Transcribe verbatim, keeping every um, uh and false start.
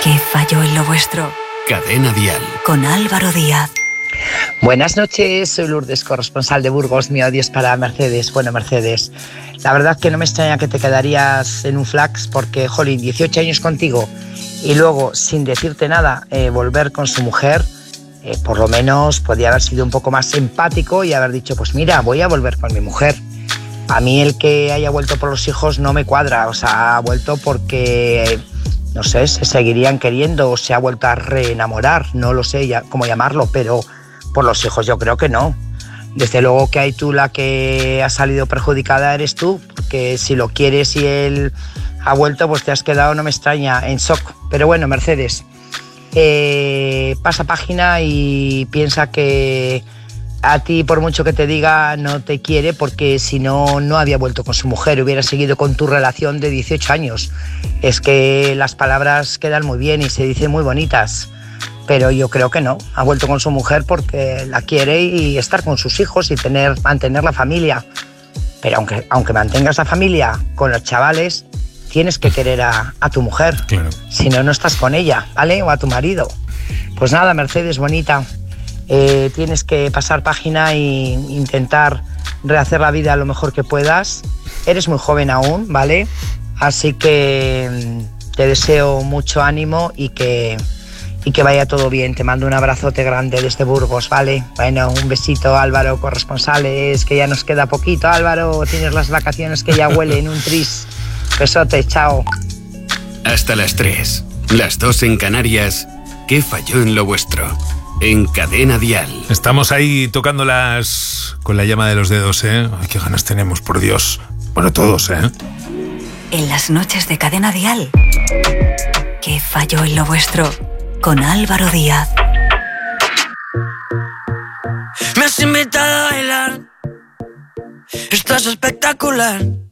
¿Qué falló en lo vuestro? Cadena Dial. Con Álvaro Díaz. Buenas noches, soy Lourdes, corresponsal de Burgos. Mi audio es para Mercedes. Bueno, Mercedes, la verdad que no me extraña que te quedarías en un flax porque, jolín, dieciocho años contigo y luego, sin decirte nada, eh, volver con su mujer, eh, por lo menos podía haber sido un poco más empático y haber dicho, pues mira, voy a volver con mi mujer. A mí el que haya vuelto por los hijos no me cuadra, o sea, ha vuelto porque, no sé, se seguirían queriendo o se ha vuelto a reenamorar, no lo sé ya cómo llamarlo, pero por los hijos yo creo que no. Desde luego que hay tú la que ha salido perjudicada eres tú, porque si lo quieres y él ha vuelto, pues te has quedado, no me extraña, en shock. Pero bueno, Mercedes, eh, pasa página y piensa que a ti, por mucho que te diga, no te quiere, porque si no, no había vuelto con su mujer, hubiera seguido con tu relación de dieciocho años. Es que las palabras quedan muy bien y se dicen muy bonitas, pero yo creo que no. Ha vuelto con su mujer porque la quiere y estar con sus hijos y tener, mantener la familia. Pero aunque, aunque mantengas la familia con los chavales, tienes que querer a, a tu mujer. Claro. Si no, no estás con ella, ¿vale? O a tu marido. Pues nada, Mercedes, bonita. Eh, tienes que pasar página e intentar rehacer la vida lo mejor que puedas. Eres muy joven aún, ¿vale? Así que te deseo mucho ánimo y que, y que vaya todo bien. Te mando un abrazote grande desde Burgos, ¿vale? Bueno, un besito, Álvaro, corresponsales, que ya nos queda poquito. Álvaro, tienes las vacaciones que ya huelen, un tris. Besote, chao. Hasta las tres, las dos en Canarias. ¿Qué falló en lo vuestro? En Cadena Dial. Estamos ahí tocándolas con la llama de los dedos, ¿eh? Ay, qué ganas tenemos, por Dios. Bueno, todos, ¿eh? En las noches de Cadena Dial. ¿Qué falló en lo vuestro? Con Álvaro Díaz. Me has invitado a bailar. Estás espectacular.